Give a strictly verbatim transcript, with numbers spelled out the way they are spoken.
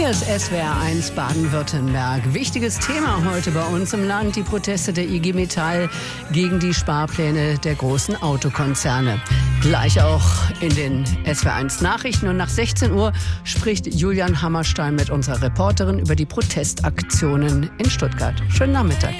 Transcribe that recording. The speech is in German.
Hier ist S W R eins Baden-Württemberg. Wichtiges Thema heute bei uns im Land, die Proteste der I G Metall gegen die Sparpläne der großen Autokonzerne. Gleich auch in den S W R eins Nachrichten. Und nach sechzehn Uhr spricht Julian Hammerstein mit unserer Reporterin über die Protestaktionen in Stuttgart. Schönen Nachmittag.